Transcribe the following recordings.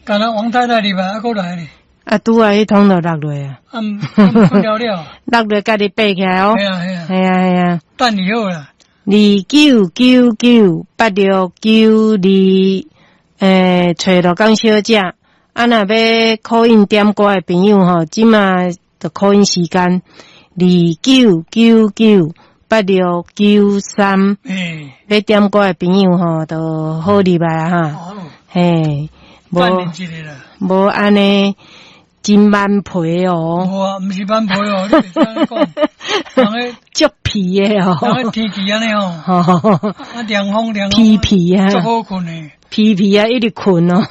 刚才王太太入来，还过来咧。 啊，拄啊，迄通就落落啊。 困了了。 落落，家己爬起来哦。 系啊系啊。 系啊系啊。 等你好啦。 29998692，找罗江小姐。啊，若要 call in 点歌的朋友吼，即马就 call in 时间29998693。要点歌的朋友吼，就好入来啊哈。嘿，无安尼真慢皮哦。 无啊，毋是慢皮哦，你袂使安尼讲。人足皮的哦。 人天气安尼哦。啊，凉风皮皮啊。 足好困诶。 皮啊，一直困哦。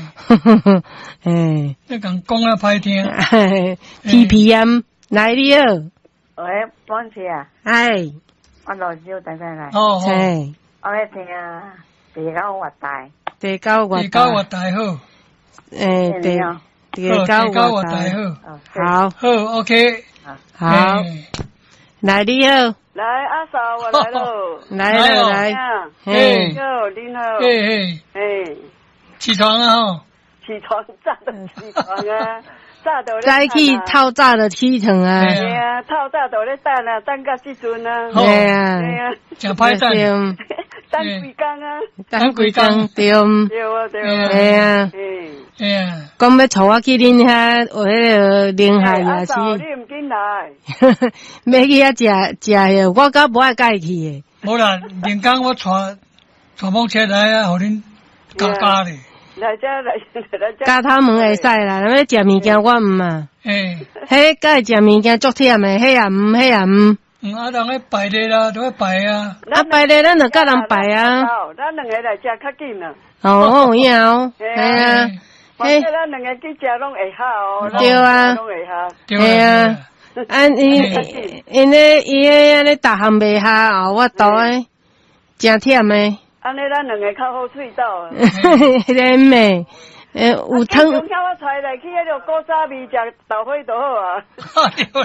你讲啊歹听。 皮啊，来你好。 喂，帮车啊。 哎。 我老少等等来。 哦。 嘿。 我要听地沟活大。 地沟活大好。 地沟活大好。 好 ，OK。 好。来你好。 来阿嫂，我来喽。 来了来。 嘿。好，你好。 嘿。起床啊吼。 起床，早就起床啊。 早起透早就起床啊！ 系啊，透早就咧等啊，等到即阵啊。 系啊， 真歹等。 等几工啊？ 等几工对。 对啊。 系啊。 系啊。 讲要带我去恁遐，有迄个宁夏夜市。 你唔紧来。 要去遐食迄，我较无爱介去诶。 无啦，连工我带某车来啊，互恁加咧。 来遮。 加他们会使啦，要食物件我毋啊。迄该食物件足忝诶，迄也毋。 啊，人咧排咧啦，都要排啊。 啊，排咧，咱就甲人排啊。 咱两个来食较紧啦。 哦，有影。系啊。 嘿，咱两个去食拢会好哦。 对啊。 拢会好。 系啊。啊，因咧安尼逐项袂下后，我倒诶，真忝诶。 安尼咱两个较好喙斗啊。 恁妹，有汤。 从叫我带来去迄个古早味食豆花就好啊。 对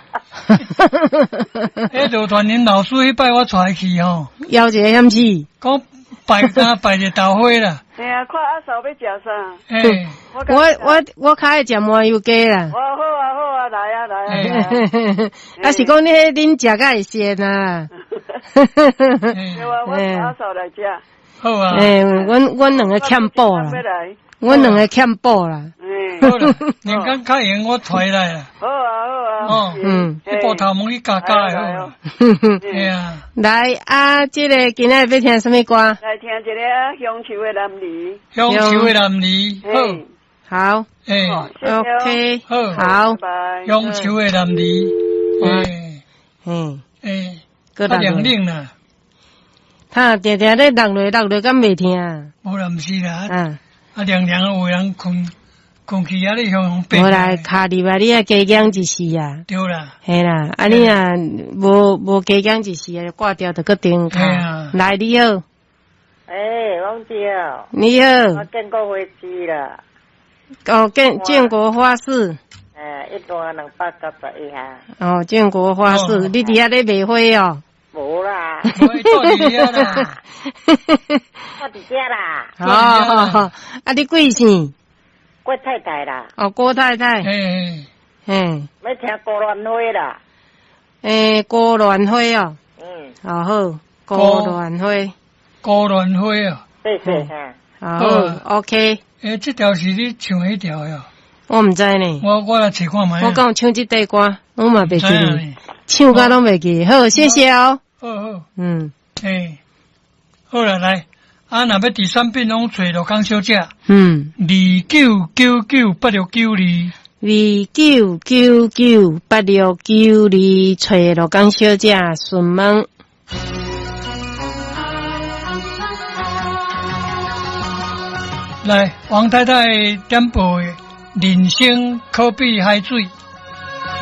啦。迄就团年老师迄摆我带去吼。 要一个险事。 讲摆一豆花啦。 嘿啊，看阿嫂要食啥？我较爱食麻油鸡啦。 好啊，来啊。 啊是讲你迄恁食甲会鲜啊。 对啊，我阿嫂来食。 好啊。 阮两个欠补啦。阮两个欠补啦。 好啦，年间较闲我带来啦。 好啊。 哦。一部头毛去加诶好。系啊。 来啊，即个今仔要听什么歌？ 来听一个乡愁的男儿。 乡愁的男儿。 好。OK。好。 乡愁的男儿。 个凉冷啦。 他定咧落落，敢袂听？ 无啦，毋是啦。凉有人困去啊！你向白。 无啦，卡入来你啊加减一时啊。 对啦。 系啦，啊你啊无加减一时啊，挂掉就搁电卡。来你好。 王姐。 你好。 我见过花市啦。 哦，建国花市。 一段291下。 哦，建国花市，你伫遐咧卖花哦？ 无啦。 我伫遐啦。 我伫遮啦。 哦，啊你贵姓？ 郭太太啦。 哦，郭太太。 嘿。 要听高鸾花啦。 高鸾花哦。好，高鸾花。 高鸾花哦。 对。 好 ，OK。 这条是你唱迄条哟？ 我毋知呢。 我来找看卖。 我讲唱这块歌，我嘛袂记哩，唱歌拢袂记。好，谢谢哦。 好。好啦，来。若要第三遍拢找罗江小姐。29998692。29998692，找罗江小姐询问。来，王太太点播的《人生可比海水》。